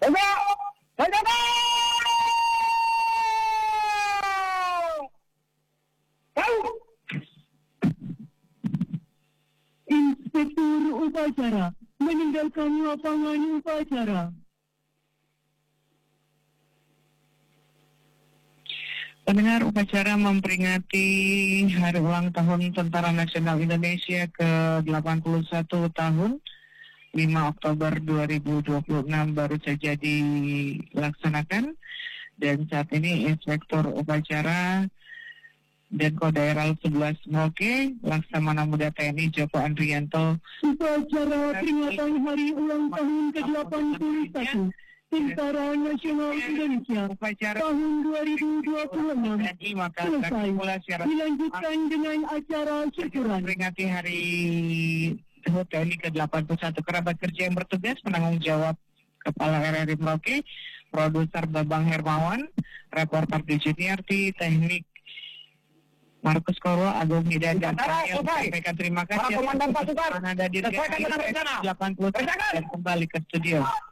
Inspektur upacara meninggalkan lapangan upacara. Pendengar, upacara memperingati Hari Ulang Tahun Tentara Nasional Indonesia ke-81 tahun 5 Oktober 2026 baru saja dilaksanakan, dan saat ini Inspektur Upacara Denko Daerah 11 Merauke, Laksamana Muda TNI Joko Andrianto. Upacara peringatan Hari Ulang Tahun ke-81 Tentara Nasional Indonesia tahun 2026 selesai, dilanjutkan dengan acara syukuran. Peringati Hari HUT TNI ke-81, kerabat kerja yang bertugas, penanggung jawab Kepala RRI Merauke, produser Babang Hermawan, reporter Dijuniarti, teknik Markus Koro, Agung Hidan, dan Daniel. Sampaikan terima kasih. Komandan pasukan. Ada di 80 dan kembali ke studio.